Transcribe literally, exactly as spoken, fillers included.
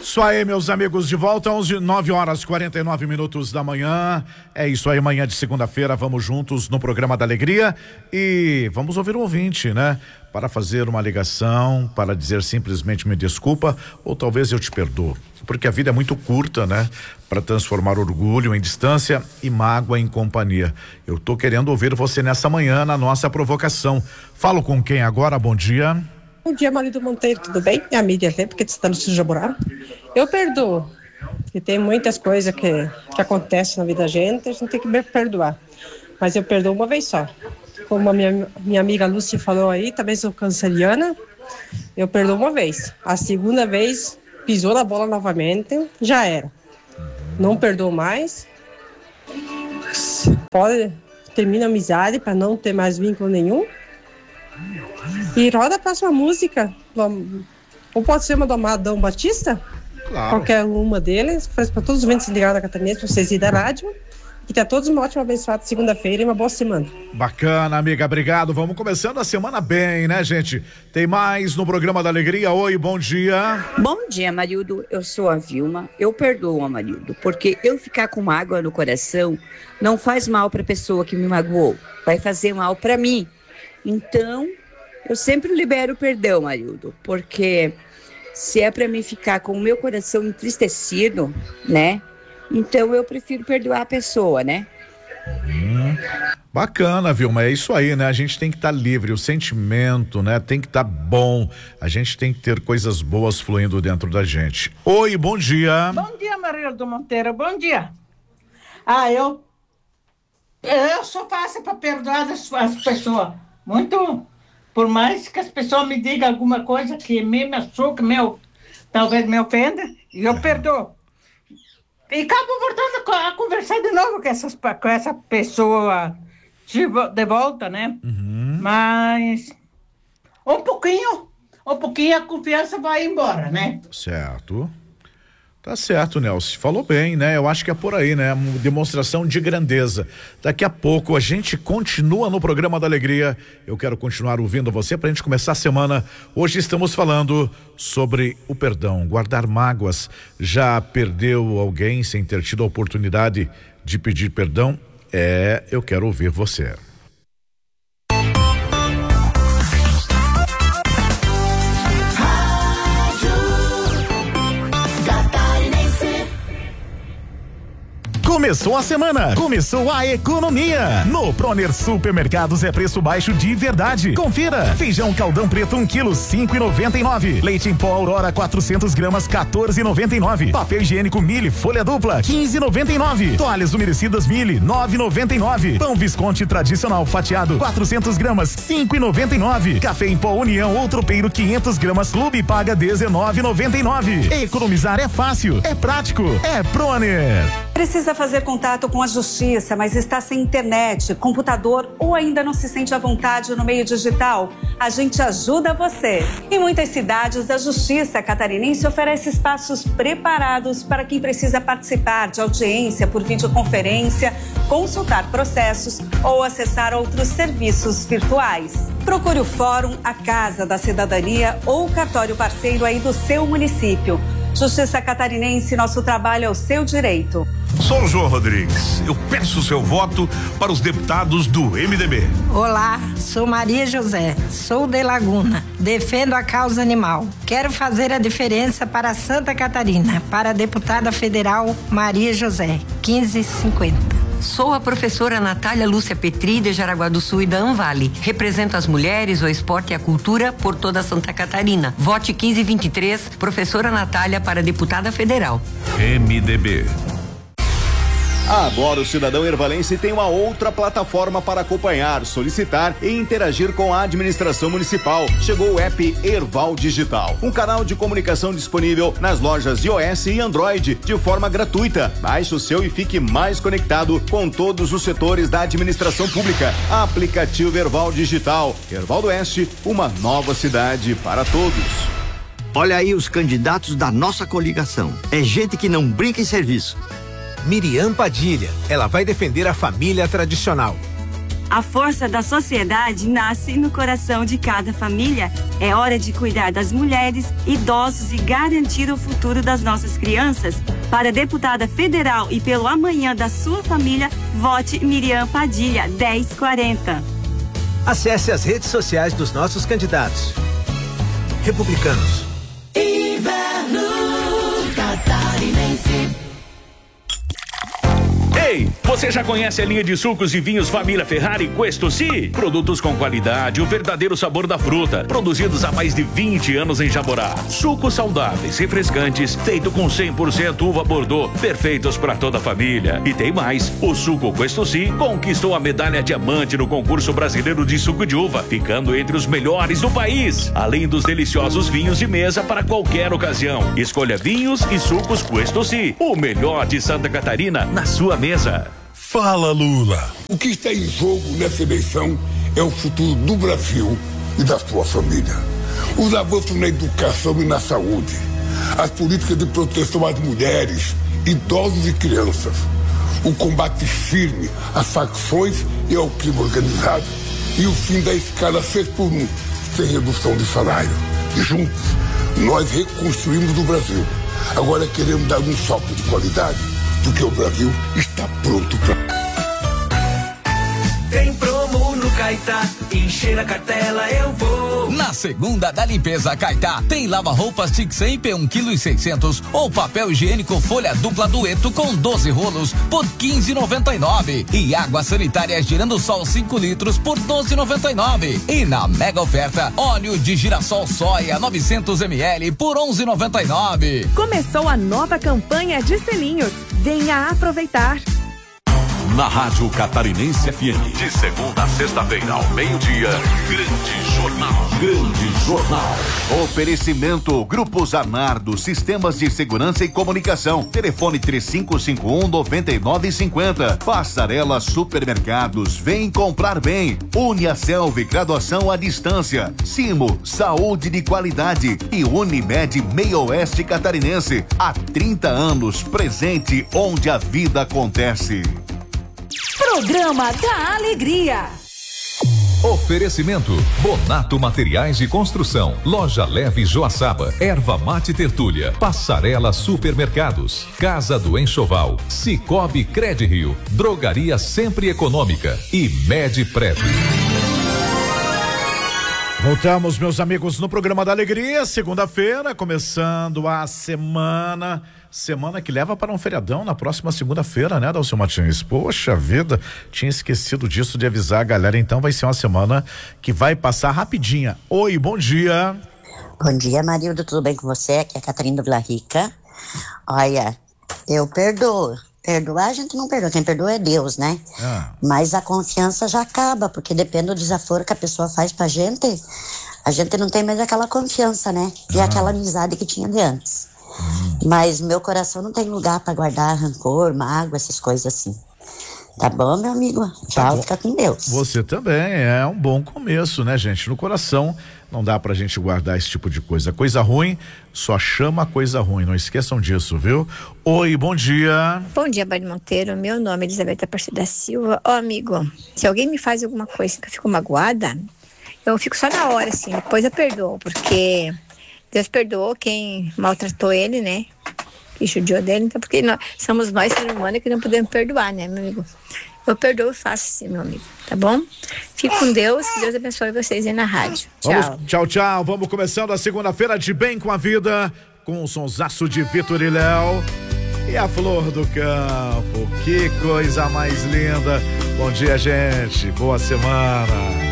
Isso aí, meus amigos, de volta, onze, nove horas e quarenta e nove minutos da manhã. É isso aí, manhã de segunda-feira, vamos juntos no programa da Alegria e vamos ouvir o ouvinte, né? Para fazer uma ligação, para dizer simplesmente me desculpa ou talvez eu te perdoo. Porque a vida é muito curta, né? Para transformar orgulho em distância e mágoa em companhia. Eu tô querendo ouvir você nessa manhã na nossa provocação. Falo com quem agora? Bom dia. Bom dia, marido Monteiro, tudo bem? É a Miriam, porque você está no Sul Jaborá. Eu perdoo, e tem muitas coisas que, que acontecem na vida da gente, a gente tem que perdoar. Mas eu perdoo uma vez só. Como a minha, minha amiga Lúcia falou aí, também sou canceriana, eu perdoo uma vez. A segunda vez, pisou na bola novamente, já era. Não perdoo mais. Pode, termina a amizade para não ter mais vínculo nenhum. E roda a próxima música. Ou pode ser uma do Amadão Batista? Claro. Qualquer uma deles. Faz para todos os ventos ligados da Catarinense, para vocês irem da rádio. E que a todos uma ótima, abençoada segunda-feira e uma boa semana. Bacana, amiga, obrigado. Vamos começando a semana bem, né, gente? Tem mais no programa da Alegria. Oi, bom dia. Bom dia, Marildo. Eu sou a Vilma. Eu perdoo, Marildo, porque eu ficar com mágoa no coração não faz mal para a pessoa que me magoou. Vai fazer mal para mim. Então, eu sempre libero o perdão, Marildo, porque se é para mim ficar com o meu coração entristecido, né? Então eu prefiro perdoar a pessoa, né? Hum, bacana, Vilma, é isso aí, né? A gente tem que estar tá livre, o sentimento, né? Tem que estar tá bom, a gente tem que ter coisas boas fluindo dentro da gente. Oi, bom dia. Bom dia, Marildo Monteiro, bom dia. Ah, eu eu sou fácil para perdoar as, as pessoas, muito, por mais que as pessoas me digam alguma coisa que me machuca, meu, talvez me ofenda, eu é. perdoo. E acabo voltando a conversar de novo com, essas, com essa pessoa de, de volta, né? Uhum. Mas um pouquinho, um pouquinho a confiança vai embora, né? Certo. Tá certo, Nelson. Falou bem, né? Eu acho que é por aí, né? Uma demonstração de grandeza. Daqui a pouco a gente continua no programa da Alegria. Eu quero continuar ouvindo você pra gente começar a semana. Hoje estamos falando sobre o perdão, guardar mágoas. Já perdeu alguém sem ter tido a oportunidade de pedir perdão? É, eu quero ouvir você. Começou a semana, começou a economia. No Proner Supermercados é preço baixo de verdade. Confira: feijão caldão preto um quilo, cinco e noventa e nove. Leite em pó Aurora quatrocentas gramas, quatorze e noventa e nove. Papel higiênico Mille folha dupla, quinze e noventa e nove. Toalhas umedecidas Mille, nove e noventa e nove. Pão Visconti tradicional fatiado, quatrocentas gramas, cinco e noventa e nove. Café em pó União ou Tropeiro quinhentas gramas Clube paga dezenove e noventa e nove. Economizar é fácil, é prático, é Proner. Precisa fazer contato com a justiça, mas está sem internet, computador ou ainda não se sente à vontade no meio digital? A gente ajuda você. Em muitas cidades, a Justiça Catarinense oferece espaços preparados para quem precisa participar de audiência por videoconferência, consultar processos ou acessar outros serviços virtuais. Procure o Fórum, a Casa da Cidadania ou o cartório parceiro aí do seu município. Justiça Catarinense, nosso trabalho é o seu direito. Sou o João Rodrigues. Eu peço o seu voto para os deputados do M D B. Olá, sou Maria José, sou de Laguna, defendo a causa animal. Quero fazer a diferença para Santa Catarina, para a deputada federal Maria José, quinze cinquenta. Sou a professora Natália Lúcia Petri, de Jaraguá do Sul e da Anvale. Represento as mulheres, o esporte e a cultura por toda Santa Catarina. Vote quinze vinte e três, professora Natália para deputada federal. M D B. Agora o cidadão ervalense tem uma outra plataforma para acompanhar, solicitar e interagir com a administração municipal. Chegou o app Erval Digital, um canal de comunicação disponível nas lojas iOS e Android de forma gratuita. Baixe o seu e fique mais conectado com todos os setores da administração pública. Aplicativo Erval Digital. Erval do Oeste, uma nova cidade para todos. Olha aí os candidatos da nossa coligação. É gente que não brinca em serviço. Miriam Padilha, ela vai defender a família tradicional. A força da sociedade nasce no coração de cada família. É hora de cuidar das mulheres, idosos e garantir o futuro das nossas crianças. Para deputada federal e pelo amanhã da sua família, vote Miriam Padilha, dez quarenta. Acesse as redes sociais dos nossos candidatos. Republicanos. Inverno Catarinense. Ei, você já conhece a linha de sucos e vinhos Família Ferrari Questo Si? Produtos com qualidade, o verdadeiro sabor da fruta, produzidos há mais de vinte anos em Jaborá. Sucos saudáveis, refrescantes, feito com cem por cento uva Bordeaux, perfeitos para toda a família. E tem mais, o suco Questo Si conquistou a medalha diamante no concurso brasileiro de suco de uva, ficando entre os melhores do país. Além dos deliciosos vinhos de mesa para qualquer ocasião. Escolha vinhos e sucos Questo Si, o melhor de Santa Catarina na sua mesa. Fala, Lula. O que está em jogo nessa eleição é o futuro do Brasil e da sua família. Os avanços na educação e na saúde, as políticas de proteção às mulheres, idosos e crianças, o combate firme às facções e ao crime organizado e o fim da escala seis por um, sem redução de salário. E juntos, nós reconstruímos o Brasil. Agora queremos dar um salto de qualidade, porque o Brasil está pronto para... Tem promo no Caetá, encher a cartela eu vou. Na segunda da limpeza Caetá, tem lava-roupas Tic cem P um quilo e seiscentos ou papel higiênico folha dupla dueto com doze rolos por quinze e noventa e nove e água sanitária Girando Sol cinco litros por doze e noventa e nove. E na mega oferta, óleo de girassol soia novecentos mililitros por onze e noventa e nove. Começou a nova campanha de selinhos. Venha aproveitar. Na Rádio Catarinense F M, de segunda a sexta-feira ao meio-dia, Grande Jornal. Grande Jornal. Oferecimento Grupo Zanardo, Sistemas de Segurança e Comunicação. Telefone três cinco cinco um, nove nove cinco zero. Passarela Supermercados, vem comprar bem. Uniaselv, graduação à distância. Simo, saúde de qualidade. E Unimed Meio Oeste Catarinense, há trinta anos, presente onde a vida acontece. Programa da Alegria. Oferecimento Bonato Materiais de Construção, Loja Leve Joaçaba, Erva Mate Tertúlia, Passarela Supermercados, Casa do Enxoval, Cicobi Credirio, Drogaria Sempre Econômica e Medprev. Voltamos, meus amigos, no programa da Alegria, segunda-feira, começando a semana, semana que leva para um feriadão na próxima segunda-feira, né, Dalcio Martins? Poxa vida, tinha esquecido disso de avisar a galera, então vai ser uma semana que vai passar rapidinha. Oi, bom dia. Bom dia, Marildo, tudo bem com você? Aqui é a Catarina do Vila Rica. Olha, eu perdoo. Perdoar a gente não perdoa, quem perdoa é Deus, né? Ah. Mas a confiança já acaba, porque depende do desaforo que a pessoa faz pra gente, a gente não tem mais aquela confiança, né? E ah. aquela amizade que tinha de antes. Hum. Mas meu coração não tem lugar pra guardar rancor, mágoa, essas coisas assim. Tá bom, meu amigo? Tchau, tá, fica com Deus. Você também, é um bom começo, né, gente? No coração não dá pra gente guardar esse tipo de coisa. Coisa ruim só chama coisa ruim, não esqueçam disso, viu? Oi, bom dia. Bom dia, Bani Monteiro, meu nome é Elizabeth Aparecida da Silva. Ó, oh, amigo, se alguém me faz alguma coisa que eu fico magoada, eu fico só na hora, assim, depois eu perdoo, porque Deus perdoou quem maltratou ele, né? E judiou dele, então porque nós, somos nós, seres humanos, que não podemos perdoar, né, meu amigo? Eu perdoo e faço sim, meu amigo, tá bom? Fique com Deus, que Deus abençoe vocês aí na rádio. Tchau. Vamos, tchau, tchau. Vamos começando a segunda-feira de Bem com a Vida, com o sonsaço de Vitor e Léo e a Flor do Campo. Que coisa mais linda. Bom dia, gente. Boa semana.